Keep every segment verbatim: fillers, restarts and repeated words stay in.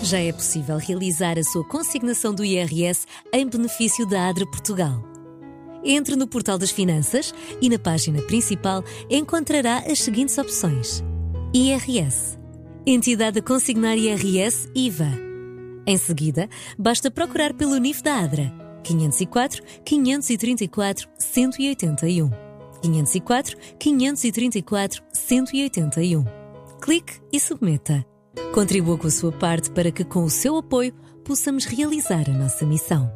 Já é possível realizar a sua consignação do I R S em benefício da ADRA Portugal. Entre no portal das Finanças e na página principal encontrará as seguintes opções: I R S, Entidade a consignar I R S I V A. Em seguida, basta procurar pelo N I F da ADRA quinhentos e quatro, quinhentos e trinta e quatro, cento e oitenta e um. quinhentos e quatro, quinhentos e trinta e quatro, cento e oitenta e um. Clique e submeta. Contribua com a sua parte para que, com o seu apoio, possamos realizar a nossa missão.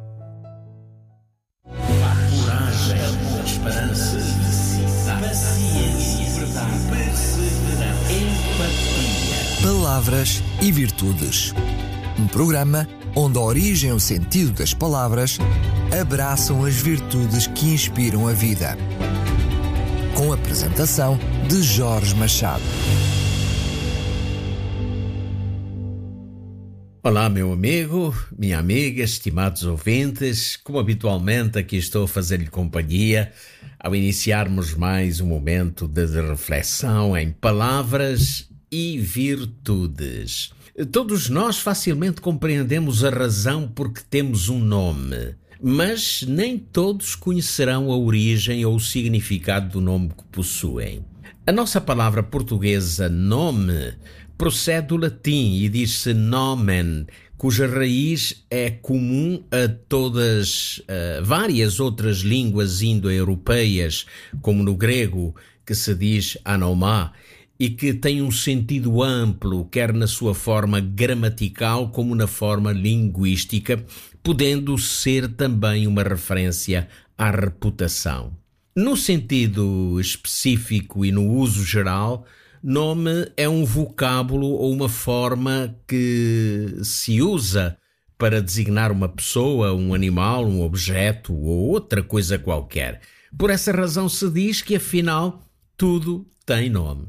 Coragem, esperança, paciência, verdade, perseverança, empatia. Palavras e virtudes. Um programa onde a origem e o sentido das palavras abraçam as virtudes que inspiram a vida. Com a apresentação de Jorge Machado. Olá, meu amigo, minha amiga, estimados ouvintes. Como habitualmente, aqui estou a fazer-lhe companhia ao iniciarmos mais um momento de reflexão em palavras e virtudes. Todos nós facilmente compreendemos a razão por que temos um nome, mas nem todos conhecerão a origem ou o significado do nome que possuem. A nossa palavra portuguesa nome procede do latim e diz-se nomen, cuja raiz é comum a todas uh, várias outras línguas indo-europeias, como no grego, que se diz anomá, e que tem um sentido amplo, quer na sua forma gramatical como na forma linguística, podendo ser também uma referência à reputação. No sentido específico e no uso geral, nome é um vocábulo ou uma forma que se usa para designar uma pessoa, um animal, um objeto ou outra coisa qualquer. Por essa razão se diz que, afinal, tudo tem nome.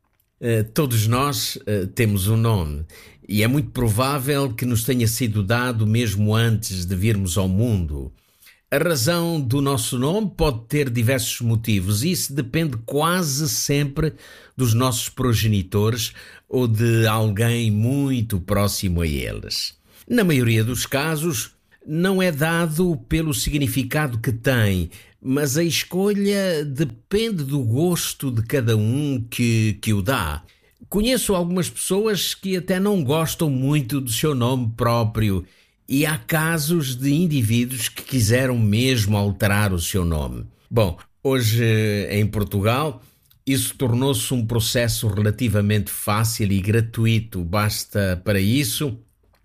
Uh, todos nós uh, temos um nome e é muito provável que nos tenha sido dado mesmo antes de virmos ao mundo. A razão do nosso nome pode ter diversos motivos e isso depende quase sempre dos nossos progenitores ou de alguém muito próximo a eles. Na maioria dos casos, não é dado pelo significado que tem, mas a escolha depende do gosto de cada um que, que o dá. Conheço algumas pessoas que até não gostam muito do seu nome próprio e há casos de indivíduos que quiseram mesmo alterar o seu nome. Bom, hoje em Portugal isso tornou-se um processo relativamente fácil e gratuito. Basta para isso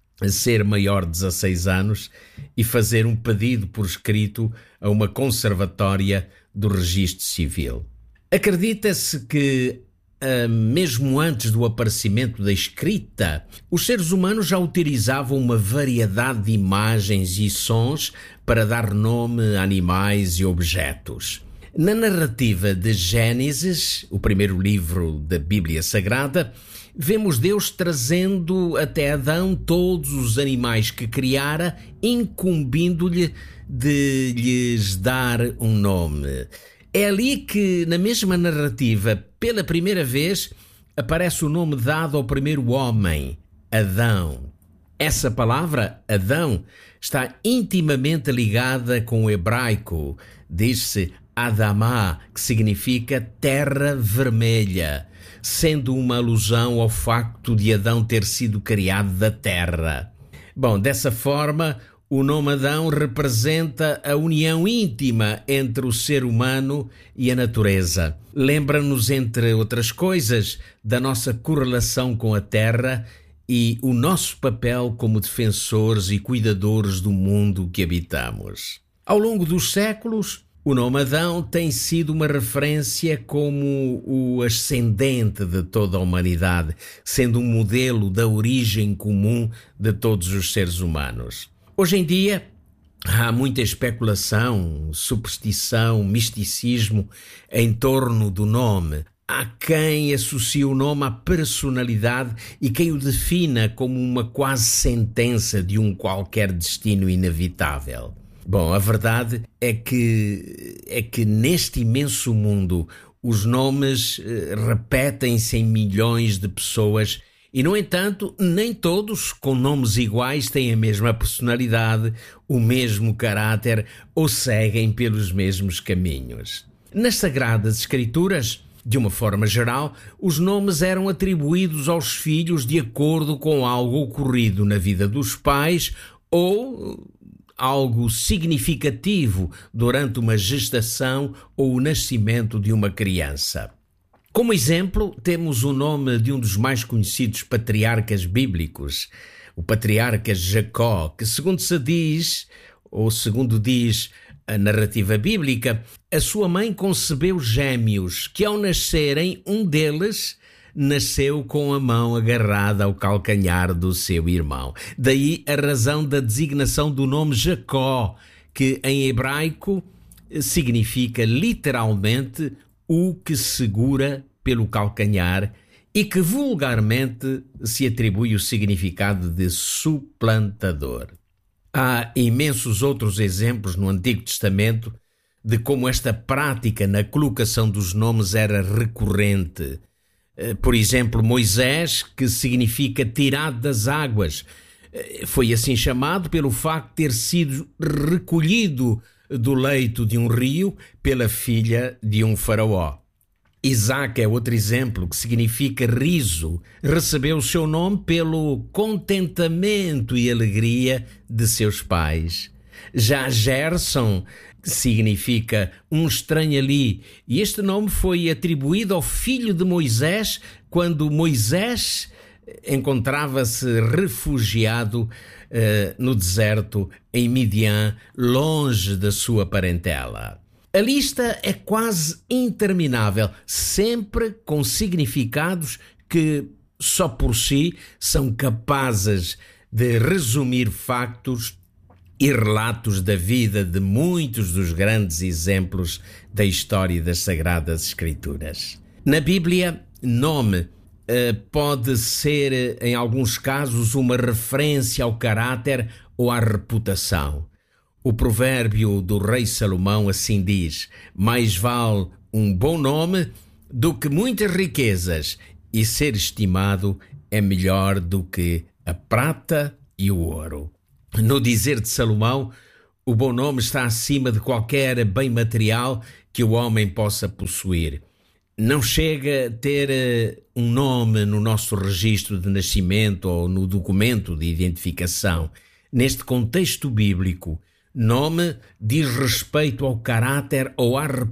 ser maior de dezasseis anos e fazer um pedido por escrito a uma conservatória do Registro Civil. Acredita-se que, uh, mesmo antes do aparecimento da escrita, os seres humanos já utilizavam uma variedade de imagens e sons para dar nome a animais e objetos. Na narrativa de Gênesis, o primeiro livro da Bíblia Sagrada, vemos Deus trazendo até Adão todos os animais que criara, incumbindo-lhe de lhes dar um nome. É ali que, na mesma narrativa, pela primeira vez, aparece o nome dado ao primeiro homem, Adão. Essa palavra, Adão, está intimamente ligada com o hebraico. Diz-se Adamá, que significa terra vermelha, sendo uma alusão ao facto de Adão ter sido criado da terra. Bom, dessa forma, o nome Adão representa a união íntima entre o ser humano e a natureza. Lembra-nos, entre outras coisas, da nossa correlação com a terra e o nosso papel como defensores e cuidadores do mundo que habitamos. Ao longo dos séculos, o nome Adão tem sido uma referência como o ascendente de toda a humanidade, sendo um modelo da origem comum de todos os seres humanos. Hoje em dia, há muita especulação, superstição, misticismo em torno do nome. Há quem associe o nome à personalidade e quem o defina como uma quase sentença de um qualquer destino inevitável. Bom, a verdade é que, é que neste imenso mundo os nomes eh, repetem-se em milhões de pessoas E, no entanto, nem todos com nomes iguais têm a mesma personalidade, o mesmo caráter ou seguem pelos mesmos caminhos. Nas Sagradas Escrituras, de uma forma geral, os nomes eram atribuídos aos filhos de acordo com algo ocorrido na vida dos pais ou algo significativo durante uma gestação ou o nascimento de uma criança. Como exemplo, temos o nome de um dos mais conhecidos patriarcas bíblicos, o patriarca Jacó, que segundo se diz, ou segundo diz a narrativa bíblica, a sua mãe concebeu gêmeos, que ao nascerem, um deles nasceu com a mão agarrada ao calcanhar do seu irmão. Daí a razão da designação do nome Jacó, que em hebraico significa literalmente o que segura pelo calcanhar e que vulgarmente se atribui o significado de suplantador. Há imensos outros exemplos no Antigo Testamento de como esta prática na colocação dos nomes era recorrente. Por exemplo, Moisés, que significa tirado das águas, foi assim chamado pelo facto de ter sido recolhido do leito de um rio pela filha de um faraó. Isaac é outro exemplo, que significa riso. Recebeu o seu nome pelo contentamento e alegria de seus pais. Já Gerson significa um estranho ali, e este nome foi atribuído ao filho de Moisés quando Moisés encontrava-se refugiado uh, no deserto em Midian, longe da sua parentela. A lista é quase interminável, sempre com significados que, só por si, são capazes de resumir factos e relatos da vida de muitos dos grandes exemplos da história das Sagradas Escrituras. Na Bíblia, nome uh, pode ser, em alguns casos, uma referência ao caráter ou à reputação. O provérbio do rei Salomão assim diz: mais vale um bom nome do que muitas riquezas, e ser estimado é melhor do que a prata e o ouro. No dizer de Salomão, o bom nome está acima de qualquer bem material que o homem possa possuir. Não chega a ter um nome no nosso registro de nascimento ou no documento de identificação. Neste contexto bíblico, nome diz respeito ao caráter ou à reputação